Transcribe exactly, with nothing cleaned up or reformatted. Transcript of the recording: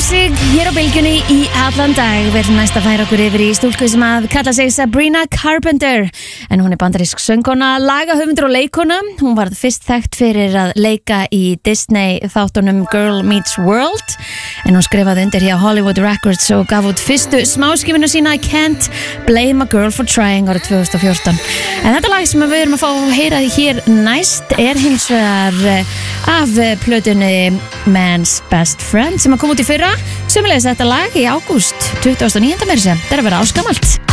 sig hér á bylgjunni í allan dag. Við erum næst að færa okkur yfir í stúlku sem að kalla sig Sabrina Carpenter, en hún er bandarísk söngkona, lagahöfundur og leikona. Hún varð fyrst þekkt fyrir að leika í Disney þáttunum Girl Meets World, en hún skrifaði undir hjá Hollywood Records og gaf út fyrstu smáskifinu sína I Can't Blame a Girl for Trying árið tvö þúsund og fjórtán. En þetta lag sem við erum að fá að heyra hér næst er hins vegar af plötunni Man's Best Friend sem að koma út í fyrra, sömulegis þetta lag í ágúst tuttugasta og níunda meira sem þetta er að vera áskamalt.